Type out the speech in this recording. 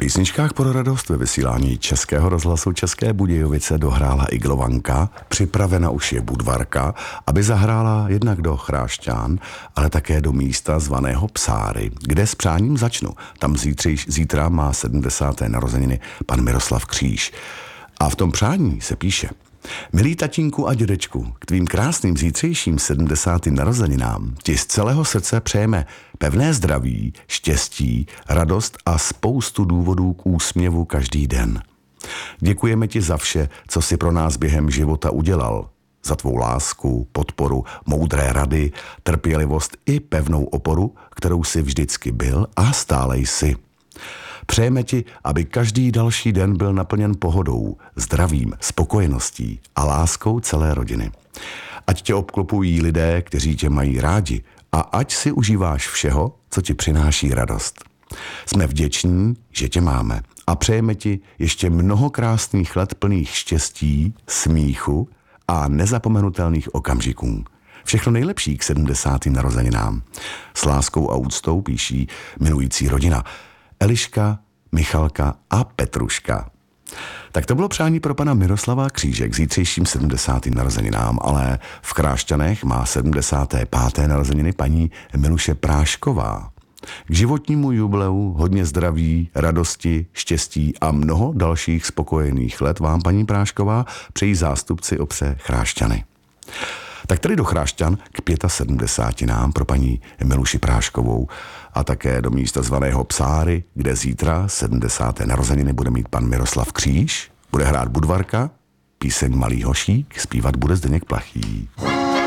písničkách pro radost ve vysílání Českého rozhlasu České Budějovice dohrála i Glovanka, připravena už je Budvarka, aby zahrála jednak do Chrášťan, ale také do místa zvaného Psáry, kde s přáním začnu. Tam zítra má 70. narozeniny pan Miroslav Kříž. A v tom přání se píše: Milý tatínku a dědečku, k tvým krásným zítřejším 70. narozeninám ti z celého srdce přejeme pevné zdraví, štěstí, radost a spoustu důvodů k úsměvu každý den. Děkujeme ti za vše, co jsi pro nás během života udělal. Za tvou lásku, podporu, moudré rady, trpělivost i pevnou oporu, kterou jsi vždycky byl a stále jsi. Přejeme ti, aby každý další den byl naplněn pohodou, zdravím, spokojeností a láskou celé rodiny. Ať tě obklopují lidé, kteří tě mají rádi, a ať si užíváš všeho, co ti přináší radost. Jsme vděční, že tě máme, a přejeme ti ještě mnoho krásných let plných štěstí, smíchu a nezapomenutelných okamžiků. Všechno nejlepší k 70. narozeninám. S láskou a úctou píší milující rodina Eliška, Michalka a Petruška. Tak to bylo přání pro pana Miroslava Kříže k zítřejším 70. narozeninám, ale v Chrášťanech má 75. narozeniny paní Miluše Prášková. K životnímu jubileu hodně zdraví, radosti, štěstí a mnoho dalších spokojených let vám, paní Prášková, přejí zástupci obce Chrášťany. Tak tedy do Chrášťan k 75. pro paní Miluši Práškovou a také do místa zvaného Psáry, kde zítra 70. narozeniny bude mít pan Miroslav Kříž, bude hrát Budvarka, píseň Malý hošík, zpívat bude Zdeněk Plachý.